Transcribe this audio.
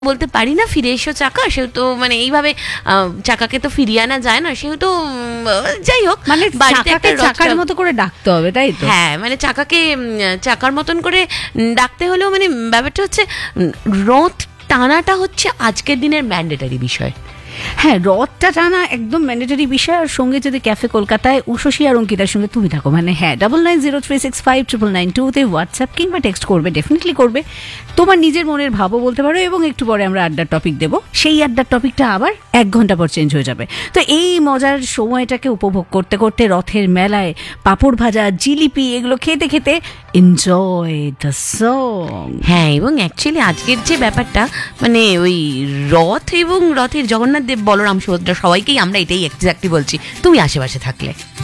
বলতে পারি না ফিরে এসো চাকা, সেহেতু মানে এইভাবে চাকাকে তো ফিরিয়ে আনা যায় না, সেহেতু যাই হোক, মানে বাড়িতে একটা চাকার মতো করে ডাকতে হবে, তাই তো? হ্যাঁ, মানে চাকাকে চাকার মতন করে ডাকতে হলেও মানে ব্যাপারটা হচ্ছে রথ টানাটা হচ্ছে আজকের দিনের ম্যান্ডেটারি বিষয়। হ্যাঁ, রথটা টানা একদম ম্যান্ডেটরি বিষয়। আর সঙ্গে যদি ক্যাফে কলকাতায় উষসী আর অঙ্কিতার সঙ্গে তুমি থাকো, মানে হ্যাঁ, 9903659992 হোয়াটসঅ্যাপ কিংবা টেক্সট করবে, ডেফিনেটলি করবে। তোমার নিজের মনের ভাবও বলতে পারো, এবং একটু পরে আমরা আড্ডার টপিক দেবো। সেই আড্ডার টপিকটা আবার 1 ঘন্টা পর চেঞ্জ হয়ে যাবে। তো এই মজার সময়টাকে উপভোগ করতে করতে রথের মেলায় পাঁপড় ভাজা, জিলিপি এগুলো খেতে খেতে এনজয় দ্য সং। হ্যাঁ, এবং অ্যাকচুয়ালি আজকের যে ব্যাপারটা, মানে ওই রথ এবং রথের জগন্নাথ দেব, বলরাম, সুভদ্রা সবাইকেই আমরা এটাই এক্স্যাক্টলি বলছি, তুমি আশেপাশে থাকলে